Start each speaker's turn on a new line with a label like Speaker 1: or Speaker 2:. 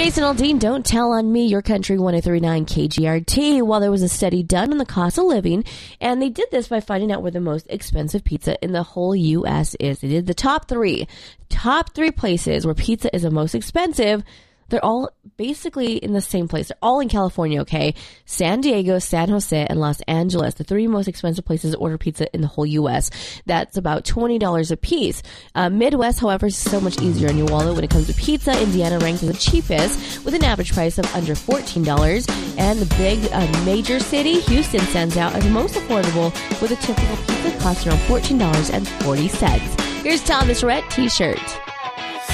Speaker 1: Jason Aldean, Don't Tell on Me, Your Country 103.9 KGRT. While there was a study done on the cost of living, and they did this by finding out where the most expensive pizza in the whole U.S. is. They did the top three places where pizza is the most expensive. They're all basically in the same place. They're all in California, okay? San Diego, San Jose, and Los Angeles, the three most expensive places to order pizza in the whole U.S. That's about $20 a piece. Midwest, however, is so much easier on your wallet when it comes to pizza. Indiana ranks as the cheapest with an average price of under $14. And the big major city, Houston, stands out as most affordable with a typical pizza costing around $14.40. Here's Thomas Rhett T-shirt.